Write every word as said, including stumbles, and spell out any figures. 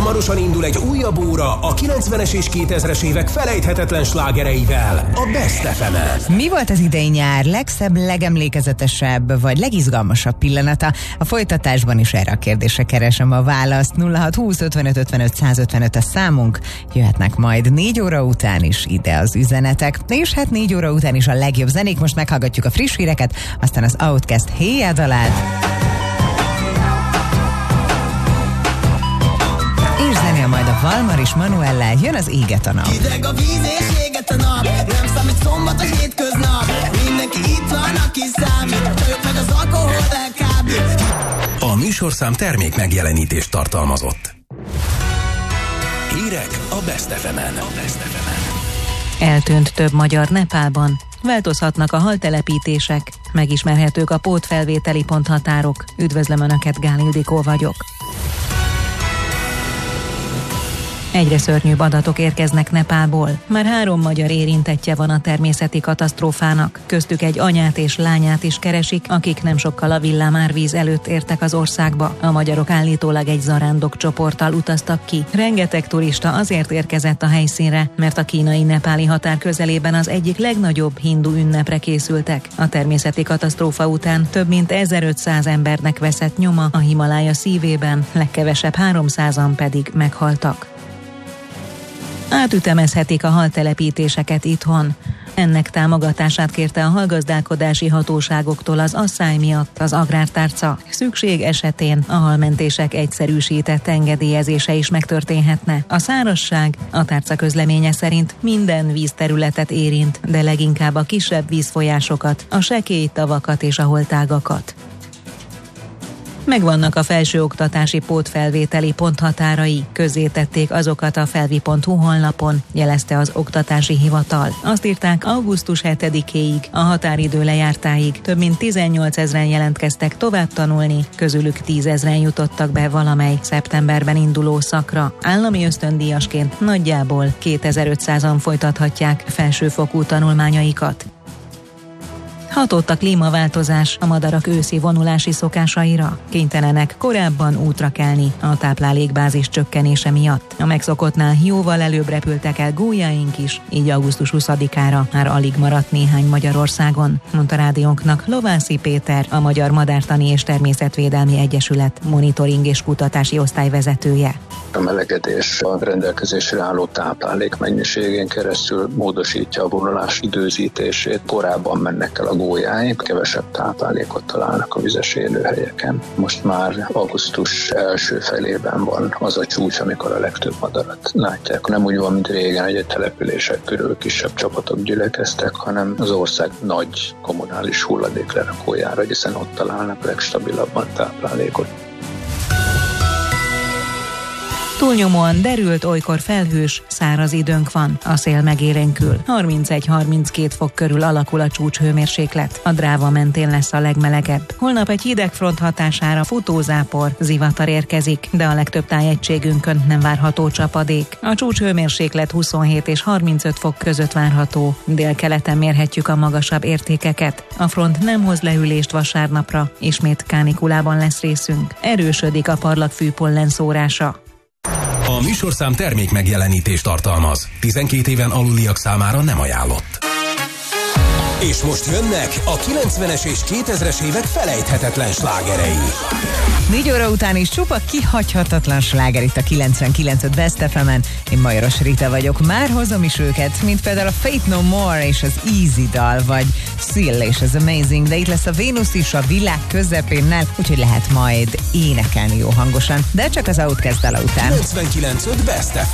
hamarosan indul egy újabb óra a kilencvenes és kétezres évek felejthetetlen slágereivel, a Best ef emen. Mi volt az idei nyár legszebb, legemlékezetesebb vagy legizgalmasabb pillanata? A folytatásban is erre a kérdésre keresem a választ. nulla hat húsz ötvenöt ötvenöt százötvenöt a számunk. Jöhetnek majd négy óra után is ide az üzenetek. És hát négy óra után is a legjobb zenék. Most meghallgatjuk a friss híreket, aztán az Outcast Héjjel dalát. És zenél majd a Valmar és Manuellel, jön az Éget a nap. Hideg a víz és éget a nap, nem számít szombat a hétköznap. Mindenki itt van, aki számít, csajok meg az alkohol elkábít. A műsorszám termék megjelenítést tartalmazott. Hírek a Best ef emen. A Best ef emen. Eltűnt több magyar Nepálban. Változhatnak a haltelepítések, megismerhetők a pótfelvételi ponthatárok. Üdvözlöm Önöket, Gál Ildikó vagyok. Egyre szörnyűbb adatok érkeznek Nepálból. Már három magyar érintettje van a természeti katasztrófának. Köztük egy anyát és lányát is keresik, akik nem sokkal a villámárvíz előtt értek az országba. A magyarok állítólag egy zarándok csoporttal utaztak ki. Rengeteg turista azért érkezett a helyszínre, mert a kínai-nepáli határ közelében az egyik legnagyobb hindu ünnepre készültek. A természeti katasztrófa után több mint ezerötszáz embernek veszett nyoma a Himalája szívében, legkevesebb háromszázan pedig meghaltak. Átütemezhetik a haltelepítéseket itthon. Ennek támogatását kérte a halgazdálkodási hatóságoktól az asszály miatt az agrártárca. Szükség esetén a halmentések egyszerűsített engedélyezése is megtörténhetne. A szárazság a tárca közleménye szerint minden vízterületet érint, de leginkább a kisebb vízfolyásokat, a sekély tavakat és a holtágakat. Megvannak a felsőoktatási pótfelvételi ponthatárai, közzétették azokat a felvi pont hu honlapon, jelezte az oktatási hivatal. Azt írták, augusztus hetedikéig, a határidő lejártáig több mint tizennyolcezren jelentkeztek tovább tanulni, közülük tízezren jutottak be valamely szeptemberben induló szakra. Állami ösztöndíjasként nagyjából kétezer-ötszázan folytathatják felsőfokú tanulmányaikat. Hatott a klímaváltozás a madarak őszi vonulási szokásaira. Kénytelenek korábban útra kelni a táplálékbázis csökkenése miatt. A megszokottnál jóval előbb repültek el gólyaink is, így augusztus huszadikára már alig maradt néhány Magyarországon, mondta rádiónknak Lovászi Péter, a Magyar Madártani és Természetvédelmi Egyesület monitoring és kutatási osztályvezetője. A melegedés a rendelkezésre álló táplálék mennyiségén keresztül módosítja a vonulás időzítését. Korábban mennek el a gólyáink, kevesebb táplálékot találnak a vizes élőhelyeken. Most már augusztus első felében van az a csúcs, amikor a legtöbb madarat látják. Nem úgy van, mint régen, hogy a települések körül kisebb csapatok gyülekeztek, hanem az ország nagy kommunális hulladéklerakójára, hiszen ott találnak legstabilabban táplálékot. Túlnyomóan derült, olykor felhős, száraz időnk van. A szél megélénkül. harmincegy-harminckét fok körül alakul a csúcshőmérséklet. A Dráva mentén lesz a legmelegebb. Holnap egy hideg front hatására futózápor, zivatar érkezik, de a legtöbb tájegységünkön nem várható csapadék. A csúcshőmérséklet huszonhét és harmincöt fok között várható. Délkeleten mérhetjük a magasabb értékeket. A front nem hoz lehűlést vasárnapra, ismét kánikulában lesz részünk. Erősödik a parlagfű pollen szórása. A műsorszám termék megjelenítést tartalmaz. tizenkét éven aluliak számára nem ajánlott. És most jönnek a kilencvenes és kétezres évek felejthetetlen slágerei. Négy óra után is csupa kihagyhatatlan sláger itt a kilencvenkilenc Best ef emen. Én Majoros Rita vagyok, már hozom is őket, mint például a Faith No More és az Easy dal, vagy Seal és az Amazing, de itt lesz a Vénusz is a világ közepénnel, úgyhogy lehet majd énekelni jó hangosan, de csak az Outcast dala után. kilencvenkilenc Best ef em.